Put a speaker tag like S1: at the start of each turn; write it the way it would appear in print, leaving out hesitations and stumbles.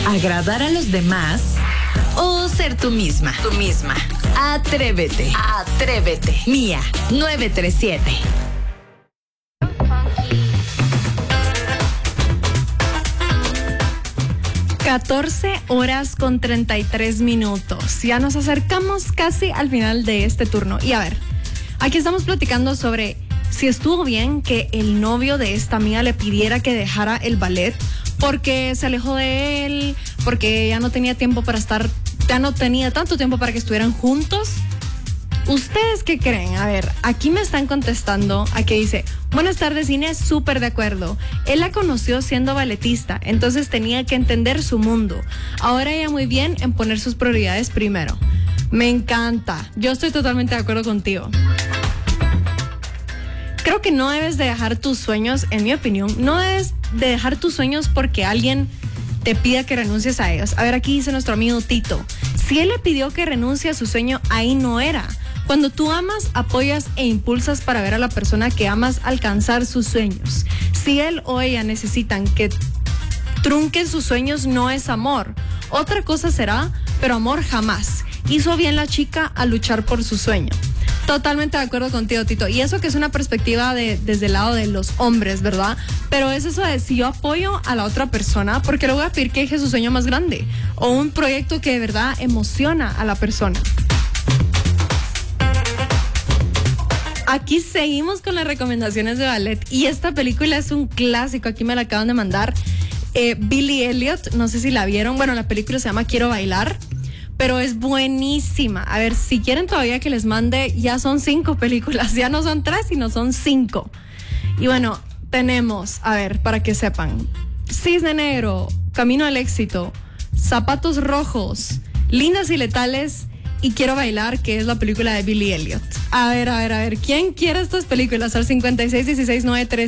S1: ¿Agradar a los demás o ser tú misma? Tú misma. Atrévete. Atrévete. Mía 937.
S2: (14:33). Ya nos acercamos casi al final de este turno. Y a ver, aquí estamos platicando sobre si estuvo bien que el novio de esta amiga le pidiera que dejara el ballet porque se alejó de él, porque ya no tenía tiempo para estar, ya no tenía tanto tiempo para que estuvieran juntos. ¿Ustedes qué creen? A ver, aquí me están contestando. Aquí dice: buenas tardes, Inés, súper de acuerdo. Él la conoció siendo balletista, entonces tenía que entender su mundo. Ahora ella muy bien en poner sus prioridades primero. Me encanta. Yo estoy totalmente de acuerdo contigo. Creo que no debes de dejar tus sueños, en mi opinión, no debes de dejar tus sueños porque alguien te pida que renuncies a ellos. A ver, aquí dice nuestro amigo Tito: si él le pidió que renuncie a su sueño, ahí no era. Cuando tú amas, apoyas e impulsas para ver a la persona que amas alcanzar sus sueños. Si él o ella necesitan que trunquen sus sueños, no es amor. Otra cosa será, pero amor jamás. Hizo bien la chica a luchar por su sueño. Totalmente de acuerdo contigo, Tito. Y eso que es una perspectiva desde el lado de los hombres, ¿verdad? Pero es eso de si yo apoyo a la otra persona, porque le voy a pedir que deje su sueño más grande o un proyecto que de verdad emociona a la persona. Aquí seguimos con las recomendaciones de ballet y esta película es un clásico. Aquí me la acaban de mandar. Billy Elliot, no sé si la vieron. Bueno, la película se llama Quiero Bailar, pero es buenísima. A ver, si quieren todavía que les mande, ya son 5 películas. Ya no son 3, sino son 5. Y bueno, tenemos, a ver, para que sepan: Cisne Negro, Camino al Éxito, Zapatos Rojos, Lindas y Letales y Quiero Bailar, que es la película de Billy Elliot. A ver, ¿quién quiere estas películas? Al 561693